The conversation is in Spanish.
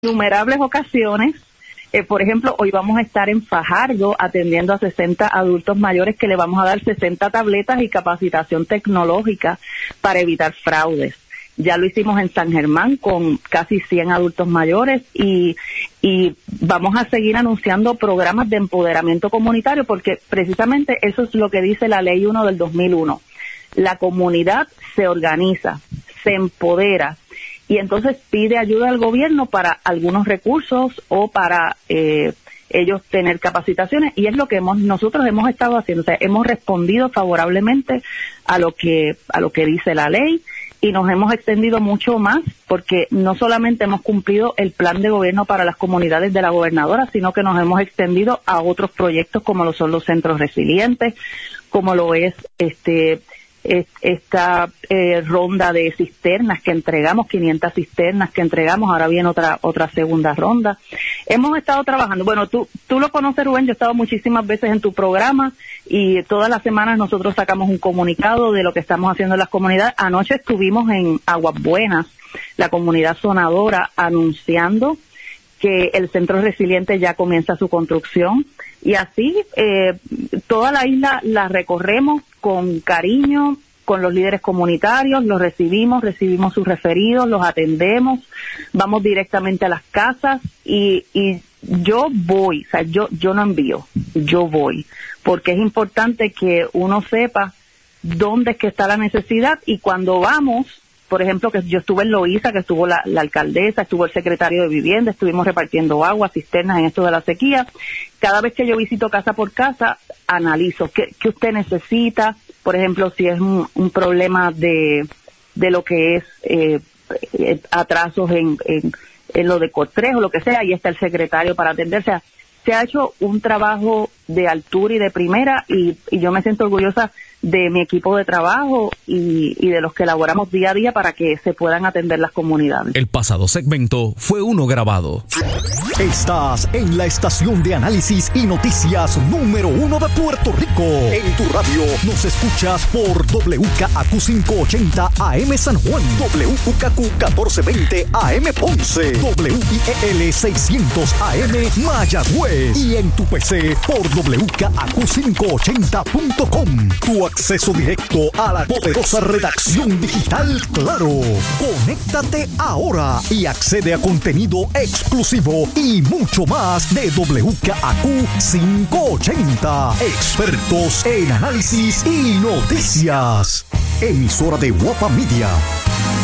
innumerables ocasiones. Por ejemplo, hoy vamos a estar en Fajardo atendiendo a 60 adultos mayores que le vamos a dar 60 tabletas y capacitación tecnológica para evitar fraudes. Ya lo hicimos en San Germán con casi 100 adultos mayores y vamos a seguir anunciando programas de empoderamiento comunitario porque precisamente eso es lo que dice la Ley 1 del 2001. La comunidad se organiza, se empodera y entonces pide ayuda al gobierno para algunos recursos o para ellos tener capacitaciones y es lo que nosotros hemos estado haciendo, o sea, hemos respondido favorablemente a lo que dice la ley y nos hemos extendido mucho más porque no solamente hemos cumplido el plan de gobierno para las comunidades de la gobernadora, sino que nos hemos extendido a otros proyectos como lo son los centros resilientes, como lo es esta ronda de cisternas que entregamos, 500 cisternas que entregamos, ahora viene otra segunda ronda. Hemos estado trabajando, bueno, tú lo conoces, Rubén, yo he estado muchísimas veces en tu programa y todas las semanas nosotros sacamos un comunicado de lo que estamos haciendo en las comunidades. Anoche estuvimos en Aguas Buenas, la comunidad sonadora, anunciando que el centro resiliente ya comienza su construcción y así toda la isla la recorremos con cariño, con los líderes comunitarios, los recibimos sus referidos, los atendemos, vamos directamente a las casas y yo voy, o sea, yo no envío, yo voy, porque es importante que uno sepa dónde es que está la necesidad y cuando vamos, por ejemplo, que yo estuve en Loíza, que estuvo la alcaldesa, estuvo el secretario de Vivienda, estuvimos repartiendo agua, cisternas en esto de la sequía. Cada vez que yo visito casa por casa, analizo qué usted necesita, por ejemplo, si es un problema de lo que es atrasos en lo de Cotrejo, lo que sea, ahí está el secretario para atender. O sea, se ha hecho un trabajo de altura y de primera y yo me siento orgullosa de mi equipo de trabajo y de los que elaboramos día a día para que se puedan atender las comunidades. El pasado segmento fue uno grabado. Estás en la estación de análisis y noticias número 1 de Puerto Rico. En tu radio nos escuchas por WKAQ 580 AM San Juan, WKQ 1420 AM Ponce, WIEL 600 AM Mayagüez y en tu PC por WKAQ580.com. Tu acceso directo a la poderosa redacción digital Claro. Conéctate ahora y accede a contenido exclusivo y mucho más de WKAQ 580. Expertos en análisis y noticias. Emisora de Guapa Media.